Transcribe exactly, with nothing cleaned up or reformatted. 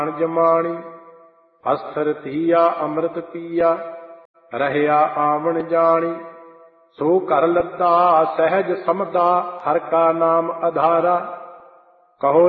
ਜਮਾਣੀ। ਅਸਥਿਰ ਥੀਆ ਅੰਮ੍ਰਿਤ ਪੀਆ, ਰਹਿਆ ਆਵਣ ਜਾਣੀ। ਸੋ ਘਰ ਲੱਦਾ ਸਹਿਜ ਸਮਦਾ, ਹਰਿ ਕਾ ਨਾਮ ਆਧਾਰਾ। ਕਹੋ